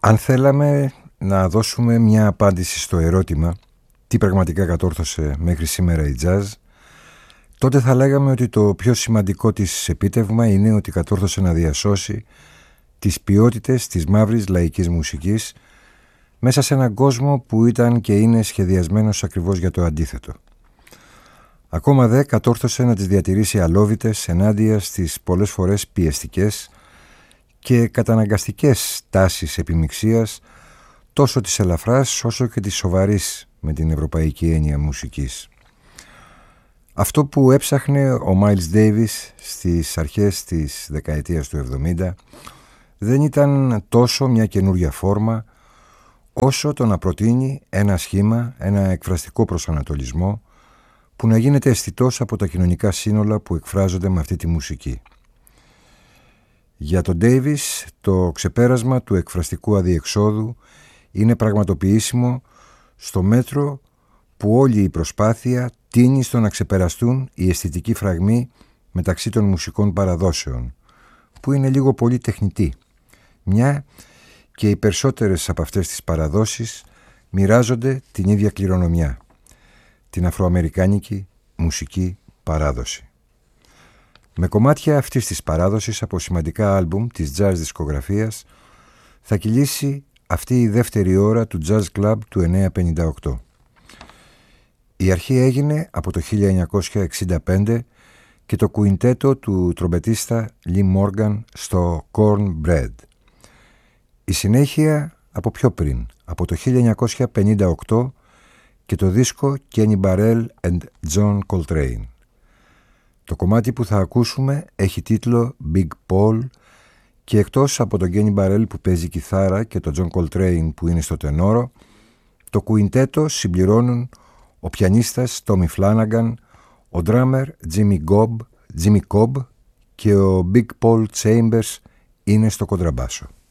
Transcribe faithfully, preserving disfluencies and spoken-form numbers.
Αν θέλαμε να δώσουμε μια απάντηση στο ερώτημα τι πραγματικά κατόρθωσε μέχρι σήμερα η jazz, τότε θα λέγαμε ότι το πιο σημαντικό της επίτευγμα είναι ότι κατόρθωσε να διασώσει τις ποιότητες της μαύρης λαϊκής μουσικής μέσα σε έναν κόσμο που ήταν και είναι σχεδιασμένος ακριβώς για το αντίθετο. Ακόμα δε κατόρθωσε να τις διατηρήσει αλόβητες ενάντια στις πολλές φορές πιεστικές και καταναγκαστικές τάσεις επιμιξίας τόσο της ελαφράς όσο και της σοβαρής με την ευρωπαϊκή έννοια μουσικής. Αυτό που έψαχνε ο Miles Davis στις αρχές της δεκαετίας του εβδομήντα δεν ήταν τόσο μια καινούρια φόρμα όσο το να προτείνει ένα σχήμα, ένα εκφραστικό προσανατολισμό που να γίνεται αισθητός από τα κοινωνικά σύνολα που εκφράζονται με αυτή τη μουσική. Για τον Davis το ξεπέρασμα του εκφραστικού αδιεξόδου είναι πραγματοποιήσιμο στο μέτρο που όλη η προσπάθεια τείνει στο να ξεπεραστούν οι αισθητικοί φραγμοί μεταξύ των μουσικών παραδόσεων, που είναι λίγο πολύ τεχνητοί, μια και οι περισσότερες από αυτές τις παραδόσεις μοιράζονται την ίδια κληρονομιά, την αφροαμερικάνικη μουσική παράδοση. Με κομμάτια αυτής της παράδοσης από σημαντικά άλμπουμ της jazz δισκογραφίας θα κυλήσει αυτή η δεύτερη ώρα του Jazz Club του εννιακόσια πενήντα οκτώ. Η αρχή έγινε από το χίλια εννιακόσια εξήντα πέντε και το κουιντέτο του τρομπετίστα Lee Morgan στο Cornbread. Η συνέχεια από πιο πριν, από το χίλια εννιακόσια πενήντα οκτώ και το δίσκο Kenny Burrell and John Coltrane. Το κομμάτι που θα ακούσουμε έχει τίτλο Big Paul και εκτός από τον Kenny Burrell που παίζει κιθάρα και τον John Coltrane που είναι στο τενόρο, το κουιντέτο συμπληρώνουν ο πιανίστας Tommy Flanagan, ο drummer Jimmy Cobb, Jimmy Cobb και ο Big Paul Chambers είναι στο κοντραμπάσο.